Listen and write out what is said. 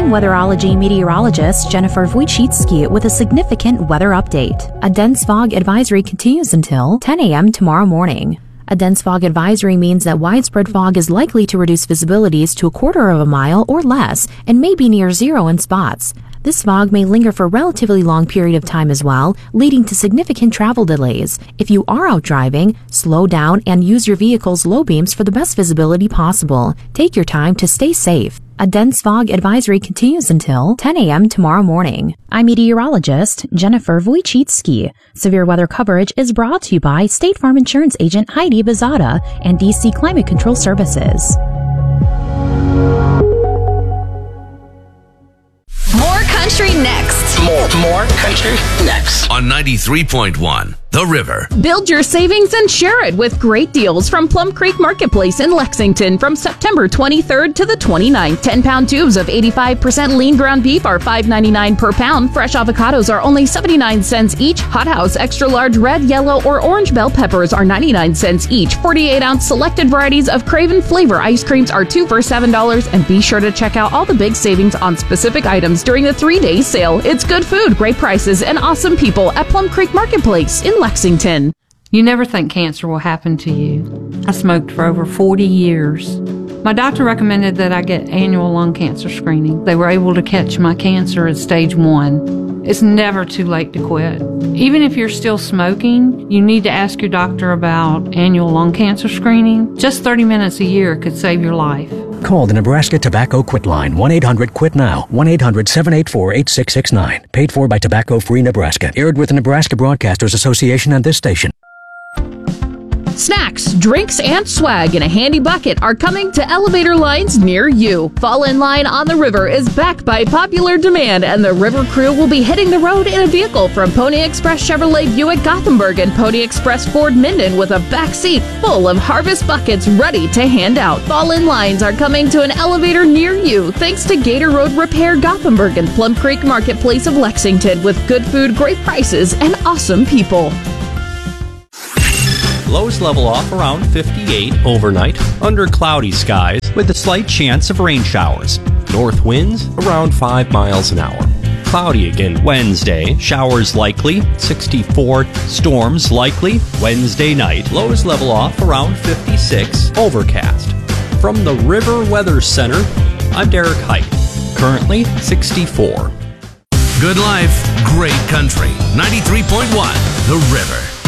I'm weatherology meteorologist Jennifer Wojcicki with a significant weather update. A dense fog advisory continues until 10 a.m. tomorrow morning. A dense fog advisory means that widespread fog is likely to reduce visibilities to a quarter of a mile or less and may be near zero in spots. This fog may linger for a relatively long period of time as well, leading to significant travel delays. If you are out driving, slow down and use your vehicle's low beams for the best visibility possible. Take your time to stay safe. A dense fog advisory continues until 10 a.m. tomorrow morning. I'm meteorologist Jennifer Wojcicki. Severe weather coverage is brought to you by State Farm Insurance Agent Heidi Bezada and DC Climate Control Services. More country next. More country next. On 93.1, The River. Build your savings and share it with great deals from Plum Creek Marketplace in Lexington from September 23rd to the 29th. 10-pound tubes of 85% lean ground beef are $5.99 per pound. Fresh avocados are only 79 cents each. Hot House extra large red, yellow, or orange bell peppers are 99 cents each. 48-ounce selected varieties of Craven flavor ice creams are 2 for $7. And be sure to check out all the big savings on specific items during the 3-day sale. It's good food, great prices, and awesome people at Plum Creek Marketplace in Lexington. You never think cancer will happen to you. I smoked for over 40 years. My doctor recommended that I get annual lung cancer screening. They were able to catch my cancer at stage 1. It's never too late to quit. Even if you're still smoking, you need to ask your doctor about annual lung cancer screening. Just 30 minutes a year could save your life. Call the Nebraska Tobacco Quit Line, 1-800-QUIT-NOW, 1-800-784-8669. Paid for by Tobacco Free Nebraska. Aired with the Nebraska Broadcasters Association and this station. Snacks, drinks, and swag in a handy bucket are coming to elevator lines near you. Fall in Line on the River is back by popular demand, and the River crew will be hitting the road in a vehicle from Pony Express Chevrolet Buick Gothenburg and Pony Express Ford Minden with a back seat full of Harvest buckets ready to hand out. Fall in Lines are coming to an elevator near you thanks to Gator Road Repair Gothenburg and Plum Creek Marketplace of Lexington with good food, great prices, and awesome people. Lows level off around 58 overnight under cloudy skies with a slight chance of rain showers. North winds around 5 miles an hour. Cloudy again Wednesday. Showers likely. 64. Storms likely Wednesday night. Lows level off around 56. Overcast. From the River Weather Center, I'm Derek Height. Currently 64. Good life, great country. 93.1, The River.